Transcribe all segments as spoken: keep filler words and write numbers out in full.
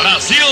Brasil!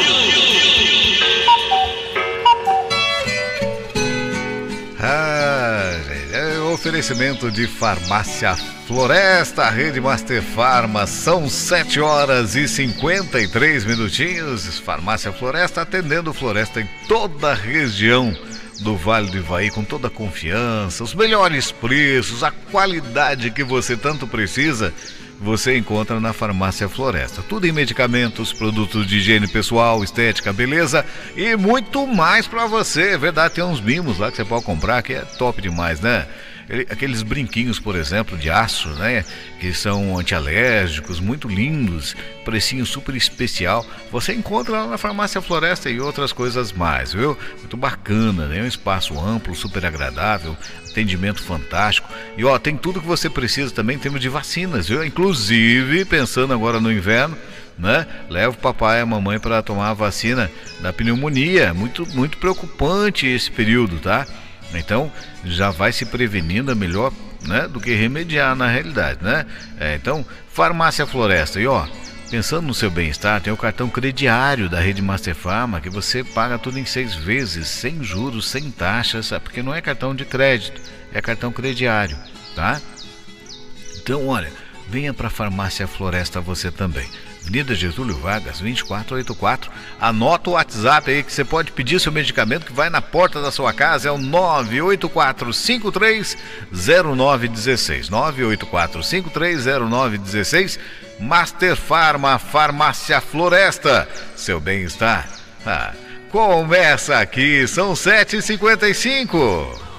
Ah, é o oferecimento de Farmácia Floresta, Rede Master Farma. São sete horas e cinquenta e três minutinhos. Farmácia Floresta atendendo Floresta em toda a região do Vale do Ivaí com toda a confiança, os melhores preços, a qualidade que você tanto precisa. Você encontra na Farmácia Floresta. Tudo em medicamentos, produtos de higiene pessoal, estética, beleza e muito mais pra você. É verdade, tem uns mimos lá que você pode comprar que é top demais, né? Aqueles brinquinhos, por exemplo, de aço, né? Que são antialérgicos, muito lindos, precinho super especial. Você encontra lá na Farmácia Floresta e outras coisas mais, viu? Muito bacana, né? Um espaço amplo, super agradável, atendimento fantástico. E ó, tem tudo que você precisa também em termos de vacinas, viu? Inclusive, pensando agora no inverno, né? Leva o papai e a mamãe para tomar a vacina da pneumonia. Muito, muito preocupante esse período, tá? Então, já vai se prevenindo, é melhor, né, do que remediar na realidade, né? É, então, Farmácia Floresta. E ó, pensando no seu bem-estar, tem o cartão crediário da Rede Master Farma, que você paga tudo em seis vezes, sem juros, sem taxas, sabe? Porque não é cartão de crédito, é cartão crediário, tá? Então, olha, venha para a Farmácia Floresta você também. Avenida Getúlio Vargas, vinte e quatro oitenta e quatro. Anota o WhatsApp aí que você pode pedir seu medicamento que vai na porta da sua casa. É o nove oito quatro cinco três zero nove um seis. nove oito quatro cinco três zero nove um seis. Master Farma, Farmácia Floresta. Seu bem-estar ah, começa aqui. São sete e cinquenta e cinco.